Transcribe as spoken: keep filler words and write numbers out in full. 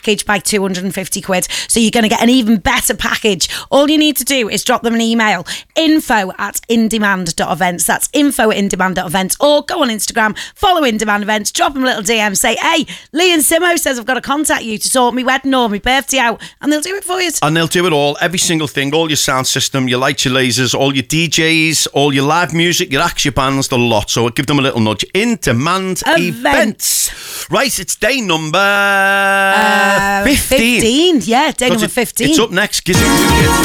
package by two hundred fifty quid. So you're going to get an even better package. All you need to do is drop them an email, info at indemand dot events. That's info at indemand dot events. Or go on Instagram, follow In Demand Events, drop them a little D M, say, hey, Lee and Simo says I've got to contact you to sort me wedding or my birthday out, and they'll do it for you. And they'll do it all, every single thing, all your sound system, your lights, your lasers, all your D Js, all your live music, your acts, your bands, the lot. So give them a little nudge. In Demand Events. events. Right, it's day number uh, fifteen. fifteen, yeah, day number it, fifteen. It's up next. Giz-